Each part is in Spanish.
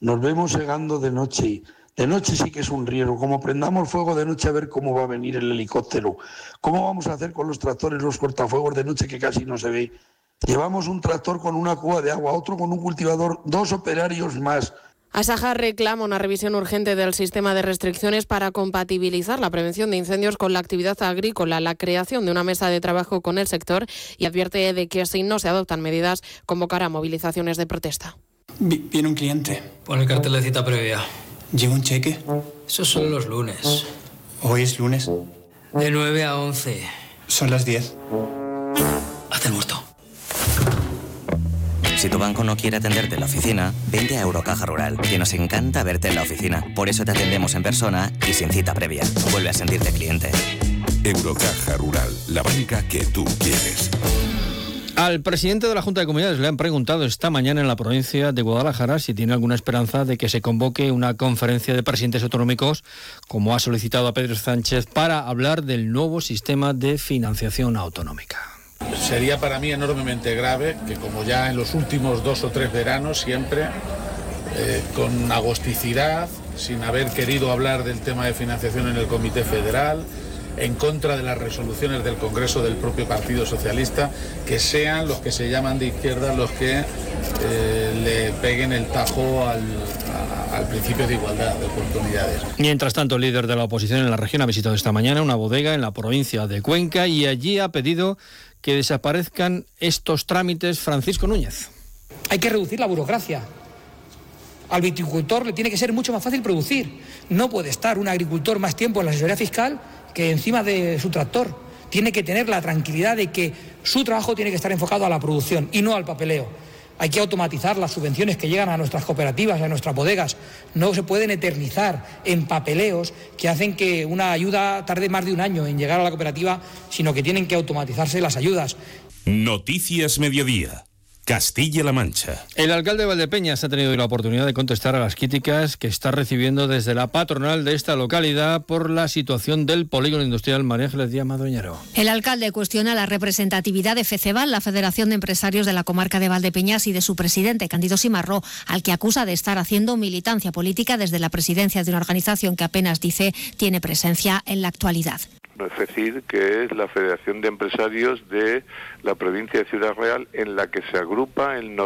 nos vemos segando de noche. De noche sí que es un riesgo. Como prendamos fuego de noche, a ver cómo va a venir el helicóptero. ¿Cómo vamos a hacer con los tractores, los cortafuegos de noche que casi no se ve? Llevamos un tractor con una cuba de agua, otro con un cultivador, 2 operarios más. Asaja reclama una revisión urgente del sistema de restricciones para compatibilizar la prevención de incendios con la actividad agrícola, la creación de una mesa de trabajo con el sector y advierte de que si no se adoptan medidas, convocará movilizaciones de protesta. Viene un cliente. Pon el cartel de cita previa. ¿Lleva un cheque? Eso son los lunes. ¿Hoy es lunes? De 9 a 11. Son las 10. Haz el muerto. Si tu banco no quiere atenderte en la oficina, vente a Eurocaja Rural, que nos encanta verte en la oficina. Por eso te atendemos en persona y sin cita previa. Vuelve a sentirte cliente. Eurocaja Rural, la banca que tú quieres. Al presidente de la Junta de Comunidades le han preguntado esta mañana en la provincia de Guadalajara si tiene alguna esperanza de que se convoque una conferencia de presidentes autonómicos, como ha solicitado a Pedro Sánchez, para hablar del nuevo sistema de financiación autonómica. Sería para mí enormemente grave que, como ya en los últimos 2 o 3 veranos, siempre con agosticidad, sin haber querido hablar del tema de financiación en el Comité Federal, en contra de las resoluciones del Congreso del propio Partido Socialista, que sean los que se llaman de izquierda los que le peguen el tajo al principio de igualdad de oportunidades. Mientras tanto, el líder de la oposición en la región ha visitado esta mañana una bodega en la provincia de Cuenca y allí ha pedido que desaparezcan estos trámites. Francisco Núñez. Hay que reducir la burocracia. Al viticultor le tiene que ser mucho más fácil producir. No puede estar un agricultor más tiempo en la asesoría fiscal que encima de su tractor. Tiene que tener la tranquilidad de que su trabajo tiene que estar enfocado a la producción y no al papeleo. Hay que automatizar las subvenciones que llegan a nuestras cooperativas, a nuestras bodegas. No se pueden eternizar en papeleos que hacen que una ayuda tarde más de un año en llegar a la cooperativa, sino que tienen que automatizarse las ayudas. Noticias Mediodía. Castilla-La Mancha. El alcalde de Valdepeñas ha tenido hoy la oportunidad de contestar a las críticas que está recibiendo desde la patronal de esta localidad por la situación del polígono industrial. María Ángeles Díaz Madroñero. El alcalde cuestiona la representatividad de FECEVAL, la Federación de Empresarios de la Comarca de Valdepeñas, y de su presidente, Cándido Simarro, al que acusa de estar haciendo militancia política desde la presidencia de una organización que apenas dice tiene presencia en la actualidad. Es decir, que es la Federación de Empresarios de la provincia de Ciudad Real, en la que se agrupa el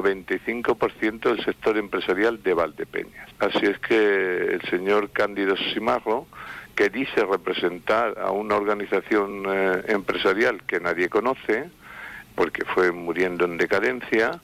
95% del sector empresarial de Valdepeñas. Así es que el señor Cándido Simarro, que dice representar a una organización empresarial que nadie conoce, porque fue muriendo en decadencia,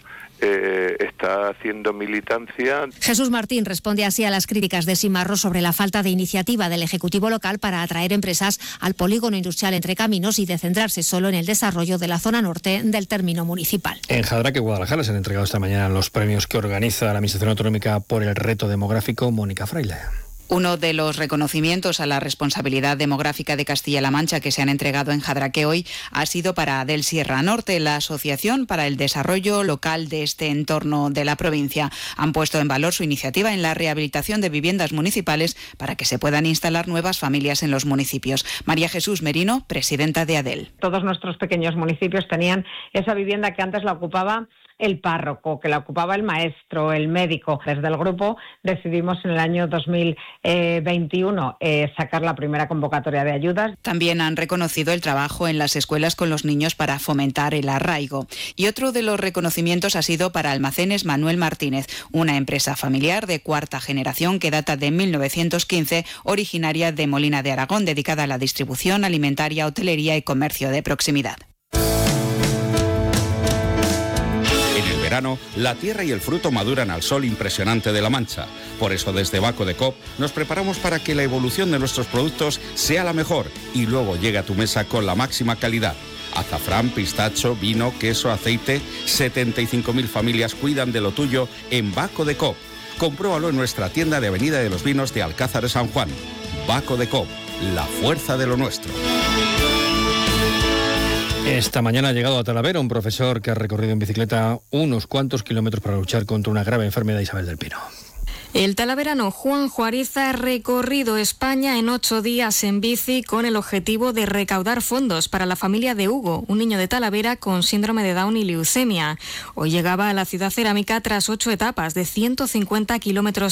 está haciendo militancia. Jesús Martín responde así a las críticas de Simarro sobre la falta de iniciativa del Ejecutivo local para atraer empresas al polígono industrial Entre Caminos y de centrarse solo en el desarrollo de la zona norte del término municipal. En Jadraque, Guadalajara, se han entregado esta mañana los premios que organiza la Administración Autonómica por el reto demográfico. Mónica Fraile. Uno de los reconocimientos a la responsabilidad demográfica de Castilla-La Mancha que se han entregado en Jadraque hoy ha sido para Del Sierra Norte, la Asociación para el Desarrollo Local de este entorno de la provincia. Han puesto en valor su iniciativa en la rehabilitación de viviendas municipales para que se puedan instalar nuevas familias en los municipios. María Jesús Merino, presidenta de ADEL. Todos nuestros pequeños municipios tenían esa vivienda que antes la ocupaba el párroco, que la ocupaba el maestro, el médico. Desde el grupo decidimos en el año 2021 sacar la primera convocatoria de ayudas. También han reconocido el trabajo en las escuelas con los niños para fomentar el arraigo. Y otro de los reconocimientos ha sido para Almacenes Manuel Martínez, una empresa familiar de cuarta generación que data de 1915, originaria de Molina de Aragón, dedicada a la distribución alimentaria, hotelería y comercio de proximidad. La tierra y el fruto maduran al sol impresionante de La Mancha. Por eso desde Baco de Coop nos preparamos para que la evolución de nuestros productos sea la mejor y luego llegue a tu mesa con la máxima calidad. Azafrán, pistacho, vino, queso, aceite. 75.000 familias cuidan de lo tuyo en Baco de Coop. Compruébalo en nuestra tienda de Avenida de los Vinos de Alcázar de San Juan. Baco de Coop, la fuerza de lo nuestro. Esta mañana ha llegado a Talavera un profesor que ha recorrido en bicicleta unos cuantos kilómetros para luchar contra una grave enfermedad. Isabel del Pino. El talaverano Juan Juariza ha recorrido España en 8 días en bici con el objetivo de recaudar fondos para la familia de Hugo, un niño de Talavera con síndrome de Down y leucemia. Hoy llegaba a la ciudad cerámica tras 8 etapas de 150 kilómetros